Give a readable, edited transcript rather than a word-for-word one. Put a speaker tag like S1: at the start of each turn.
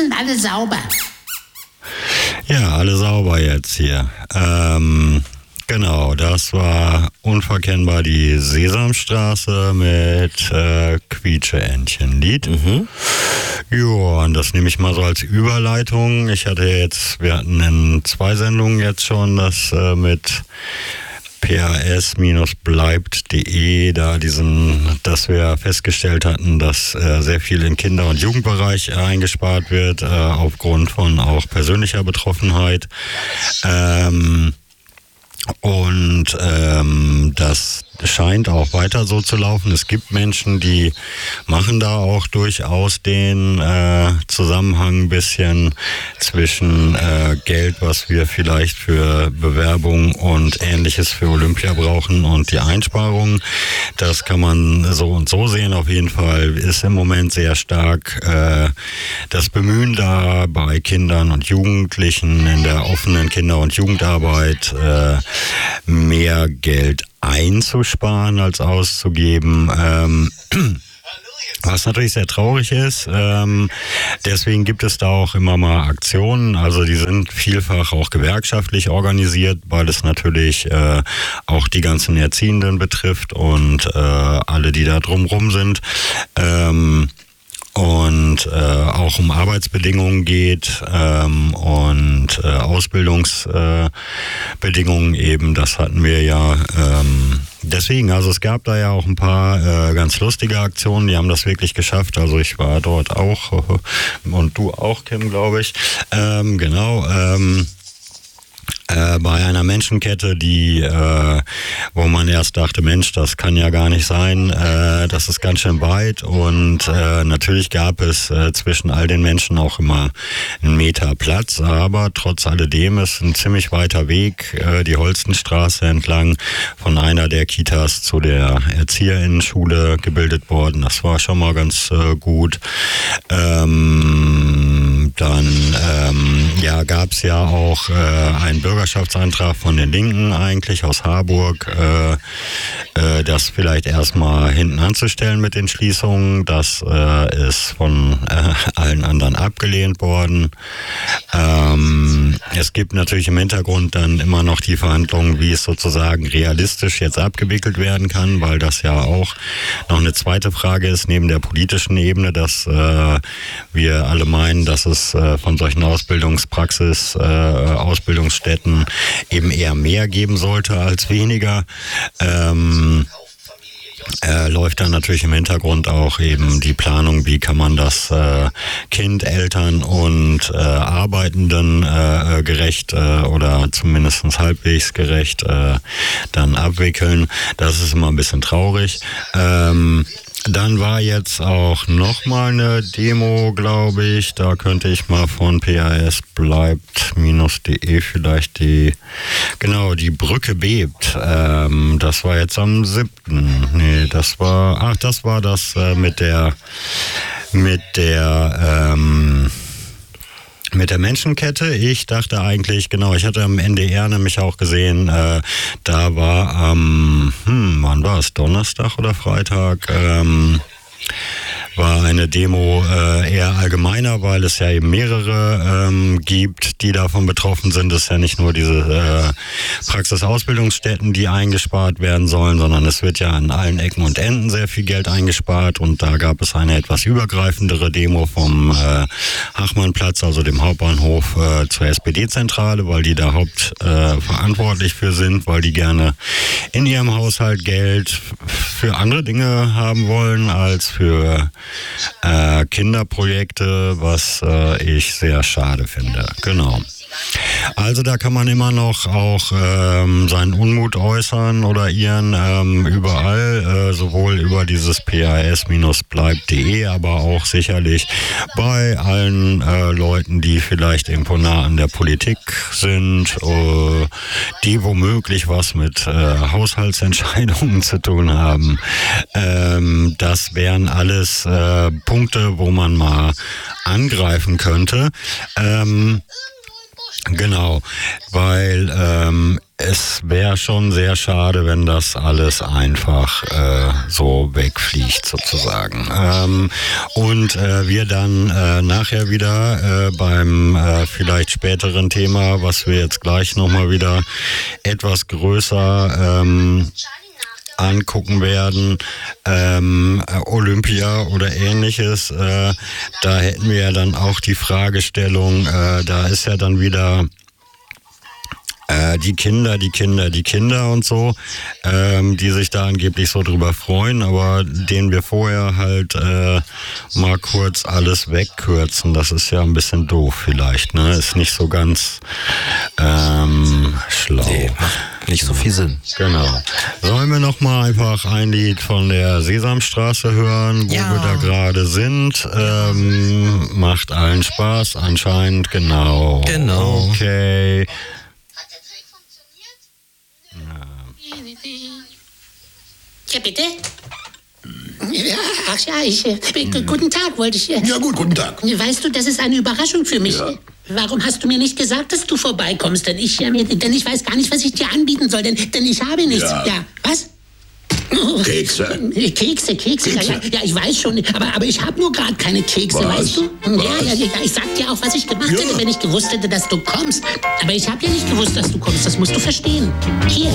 S1: sind alle sauber.
S2: Ja, alle sauber jetzt hier. Genau, das war unverkennbar die Sesamstraße mit Quietsche-Entchen-Lied. Ja, und das nehme ich mal so als Überleitung. Wir hatten in 2 Sendungen jetzt schon das mit pas-bleibt.de, dass wir festgestellt hatten, dass sehr viel im Kinder- und Jugendbereich eingespart wird, aufgrund von auch persönlicher Betroffenheit. Das scheint auch weiter so zu laufen. Es gibt Menschen, die machen da auch durchaus den Zusammenhang ein bisschen zwischen Geld, was wir vielleicht für Bewerbung und Ähnliches für Olympia brauchen, und die Einsparungen. Das kann man so und so sehen. Auf jeden Fall ist im Moment sehr stark das Bemühen da bei Kindern und Jugendlichen in der offenen Kinder- und Jugendarbeit, mehr Geld einzusparen als auszugeben. Was natürlich sehr traurig ist. Deswegen gibt es da auch immer mal Aktionen. Also die sind vielfach auch gewerkschaftlich organisiert, weil es natürlich auch die ganzen Erziehenden betrifft und alle, die da drumrum sind. Auch um Arbeitsbedingungen geht und Ausbildungsbedingungen eben, das hatten wir ja. Deswegen, also es gab da ja auch ein paar ganz lustige Aktionen, die haben das wirklich geschafft. Also ich war dort auch und du auch, Kim, glaube ich. Bei einer Menschenkette, wo man erst dachte, Mensch, das kann ja gar nicht sein, das ist ganz schön weit, und natürlich gab es zwischen all den Menschen auch immer einen Meter Platz, aber trotz alledem ist ein ziemlich weiter Weg, die Holstenstraße entlang, von einer der Kitas zu der Erzieherinnenschule gebildet worden. Das war schon mal ganz gut. Gab es ja auch einen Bürgerschaftsantrag von den Linken eigentlich aus Harburg, das vielleicht erstmal hinten anzustellen mit den Schließungen. Das ist von allen anderen abgelehnt worden. Es gibt natürlich im Hintergrund dann immer noch die Verhandlungen, wie es sozusagen realistisch jetzt abgewickelt werden kann, weil das ja auch noch eine zweite Frage ist neben der politischen Ebene, dass wir alle meinen, dass es von solchen Ausbildungsstätten eben eher mehr geben sollte als weniger. Läuft dann natürlich im Hintergrund auch eben die Planung, wie kann man das Kind, Eltern und Arbeitenden gerecht oder zumindest halbwegs gerecht dann abwickeln. Das ist immer ein bisschen traurig. Dann war jetzt auch nochmal eine Demo, glaube ich. Da könnte ich mal von pasbleibt-de vielleicht die Brücke bebt. Das war jetzt am 7. Nee, das war das mit der Menschenkette. Ich dachte eigentlich, ich hatte am NDR nämlich auch gesehen, da war wann war es, Donnerstag oder Freitag, war eine Demo eher allgemeiner, weil es ja eben mehrere gibt, die davon betroffen sind. Es ist ja nicht nur diese Praxisausbildungsstätten, die eingespart werden sollen, sondern es wird ja an allen Ecken und Enden sehr viel Geld eingespart, und da gab es eine etwas übergreifendere Demo vom Hachmannplatz, also dem Hauptbahnhof, zur SPD-Zentrale, weil die da hauptverantwortlich für sind, weil die gerne in ihrem Haushalt Geld für andere Dinge haben wollen als für Kinderprojekte, was ich sehr schade finde. Genau. Also da kann man immer noch auch seinen Unmut äußern oder ihren überall, sowohl über dieses pas-bleibt.de, aber auch sicherlich bei allen Leuten, die vielleicht irgendwo nah an der Politik sind, die womöglich was mit Haushaltsentscheidungen zu tun haben. Das wären alles Punkte, wo man mal angreifen könnte. Genau, weil es wäre schon sehr schade, wenn das alles einfach so wegfliegt sozusagen. Und wir dann nachher wieder beim vielleicht späteren Thema, was wir jetzt gleich nochmal wieder etwas größer angucken werden, Olympia oder ähnliches, da hätten wir ja dann auch die Fragestellung, da ist ja dann wieder die Kinder und so, die sich da angeblich so drüber freuen, aber denen wir vorher halt mal kurz alles wegkürzen. Das ist ja ein bisschen doof vielleicht, ne? Ist nicht so ganz schlau.
S1: Nee, macht nicht so viel Sinn.
S2: Genau. Sollen wir noch mal einfach ein Lied von der Sesamstraße hören, wo wir da gerade sind? Macht allen Spaß anscheinend, genau.
S1: Genau.
S2: Okay.
S3: Ja, bitte? Ja, ach ja, guten Tag, wollte ich.
S4: Ja gut, guten Tag.
S3: Weißt du, das ist eine Überraschung für mich.
S4: Ja.
S3: Warum hast du mir nicht gesagt, dass du vorbeikommst? Denn ich weiß gar nicht, was ich dir anbieten soll, denn ich habe nichts.
S4: Ja.
S3: Was?
S4: Kekse.
S3: Kekse. Ja, ich weiß schon, aber ich habe nur gerade keine Kekse,
S4: Was?
S3: weißt du? Ja, ich sag dir auch, was ich gemacht hätte, wenn ich gewusst hätte, dass du kommst. Aber ich habe ja nicht gewusst, dass du kommst, das musst du verstehen. Hier.